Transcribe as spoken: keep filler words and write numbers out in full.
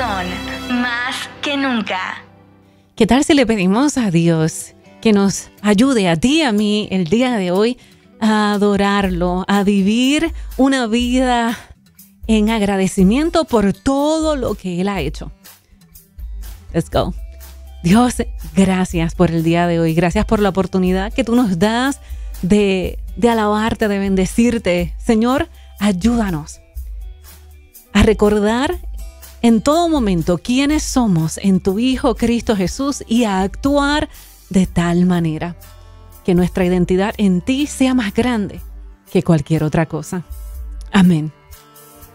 corazón, más que nunca. ¿Qué tal si le pedimos a Dios que nos ayude a ti y a mí el día de hoy a adorarlo, a vivir una vida en agradecimiento por todo lo que Él ha hecho? Let's go. Dios, gracias por el día de hoy. Gracias por la oportunidad que tú nos das de, de alabarte, de bendecirte. Señor, ayúdanos a recordar en todo momento quiénes somos en tu Hijo Cristo Jesús y a actuar de tal manera que nuestra identidad en ti sea más grande que cualquier otra cosa. Amén.